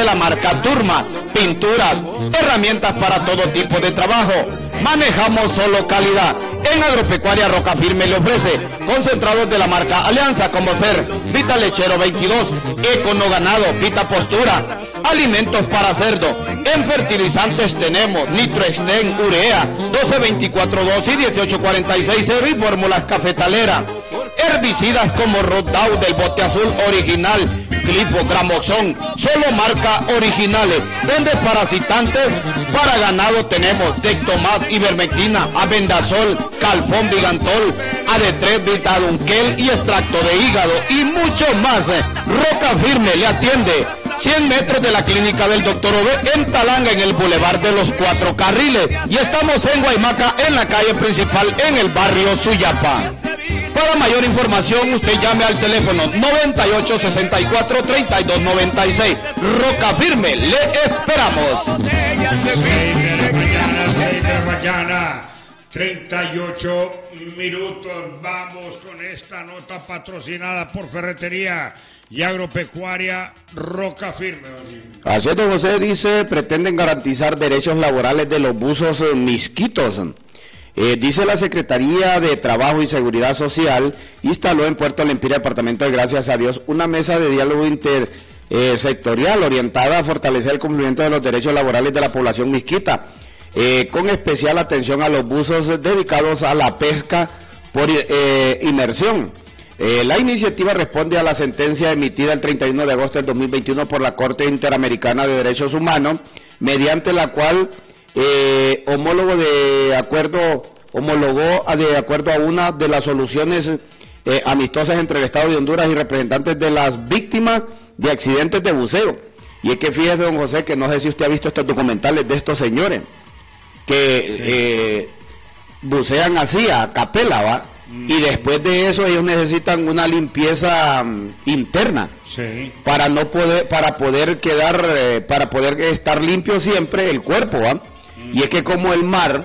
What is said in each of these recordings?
la marca Turma, pinturas, herramientas para todo tipo de trabajo. Manejamos solo calidad. En Agropecuaria Roca Firme le ofrece concentrados de la marca Alianza, como ser Vita Lechero 22, Econo Ganado, Vita Postura, alimentos para cerdo. En fertilizantes tenemos Nitroexten, Urea, 1224-2 y 1846-0 y fórmulas cafetalera. Herbicidas como Rodout del bote azul original, Glifo, Gramoxón, solo marca originales. En desparasitantes para ganado tenemos Dectomat, Ivermectina, Abendazol, Calfón, Vigantol, AD3, Vitadunquel y extracto de hígado y mucho más. Roca Firme le atiende 100 metros de la clínica del Dr. Ove en Talanga, en el Boulevard de los 4 Carriles. Y estamos en Guaymaca, en la calle principal, en el barrio Suyapa. Para mayor información, usted llame al teléfono 9864-3296. Roca Firme, le esperamos. 38 minutos. Vamos con esta nota patrocinada por Ferretería y Agropecuaria Roca Firme. Así es, don José, dice, pretenden garantizar derechos laborales de los buzos misquitos. Dice la Secretaría de Trabajo y Seguridad Social, instaló en Puerto Lempira, departamento de Gracias a Dios, una mesa de diálogo intersectorial orientada a fortalecer el cumplimiento de los derechos laborales de la población misquita, con especial atención a los buzos dedicados a la pesca por inmersión. La iniciativa responde a la sentencia emitida el 31 de agosto del 2021 por la Corte Interamericana de Derechos Humanos, mediante la cual homologó de acuerdo a una de las soluciones amistosas entre el Estado de Honduras y representantes de las víctimas de accidentes de buceo. Y es que fíjese, don José, que no sé si usted ha visto estos documentales de estos señores que bucean así a capela, ¿va? Y después de eso ellos necesitan una limpieza interna, sí, para poder estar limpio siempre el cuerpo, ¿va? Y es que como el mar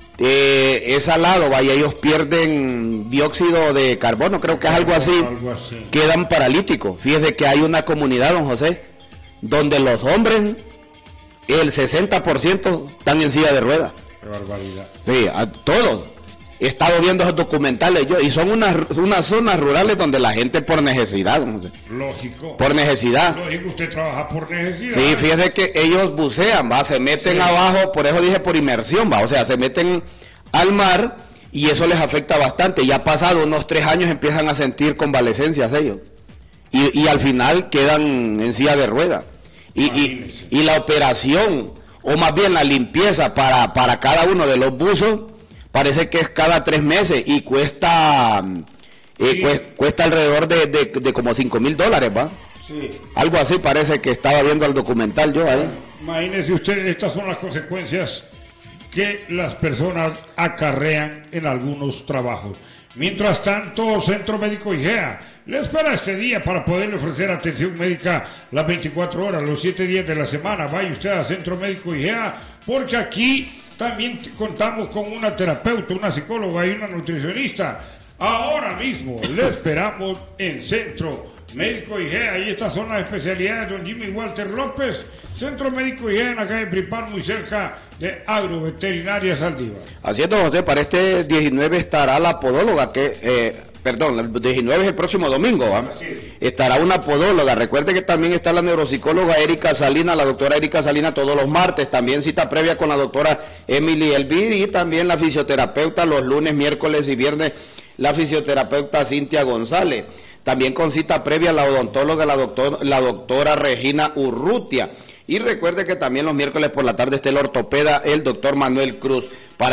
es salado, ¿va? Y ellos pierden dióxido de carbono, creo que es algo así, quedan paralíticos. Fíjese que hay una comunidad, don José, donde los hombres, el 60% están en silla de ruedas. Qué barbaridad. Sí, a todos. He estado viendo esos documentales yo, y son unas zonas rurales donde la gente por necesidad, no sé. Lógico. Por necesidad. Lógico, usted trabaja por necesidad. Sí, fíjese que ellos bucean, va, se meten abajo, por eso dije por inmersión, va, o sea, se meten al mar y eso les afecta bastante. Ya pasado unos 3 años empiezan a sentir convalecencias ellos. Y al final quedan en silla de ruedas. Y la operación, o más bien la limpieza para cada uno de los buzos, parece que es cada 3 meses y cuesta alrededor de como $5,000, ¿va? Sí. Algo así parece que estaba viendo el documental yo ahí. Imagínese usted, estas son las consecuencias que las personas acarrean en algunos trabajos. Mientras tanto, Centro Médico IGEA le espera este día para poderle ofrecer atención médica las 24 horas, los 7 días de la semana. Vaya usted a Centro Médico IGEA, porque aquí también contamos con una terapeuta, una psicóloga y una nutricionista. Ahora mismo le esperamos en Centro Médico IGEA, y estas son las especialidades de don Jimmy Walter López. Centro Médico IGEA en la calle Pripar, muy cerca de Agroveterinaria Saldívar. Así es, don José, para este 19 estará la podóloga, el 19 es el próximo domingo, ¿va? Estará una podóloga. Recuerde que también está la neuropsicóloga Erika Salina, la doctora Erika Salina, todos los martes. También cita previa con la doctora Emily Elvir, y también la fisioterapeuta los lunes, miércoles y viernes, la fisioterapeuta Cintia González. También con cita previa la odontóloga, la doctora Regina Urrutia. Y recuerde que también los miércoles por la tarde está el ortopeda, el doctor Manuel Cruz. Para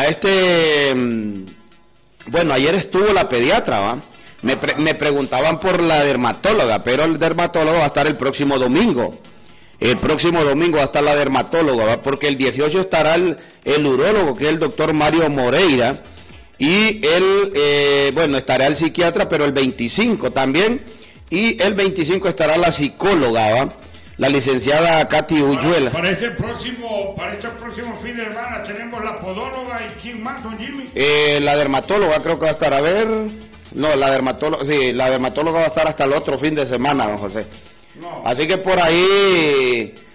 ayer estuvo la pediatra, ¿va? Me preguntaban por la dermatóloga, pero el dermatólogo va a estar el próximo domingo. El próximo domingo va a estar la dermatóloga, ¿va? Porque el 18 estará el urólogo, que es el doctor Mario Moreira. Y estará el psiquiatra, pero el 25 también. Y el 25 estará la psicóloga, ¿va? La licenciada Katy Uyuela. Para este próximo fin de semana tenemos la podóloga y ¿quién más, don Jimmy? La dermatóloga creo que va a estar, la dermatóloga va a estar hasta el otro fin de semana, don José. No. Así que por ahí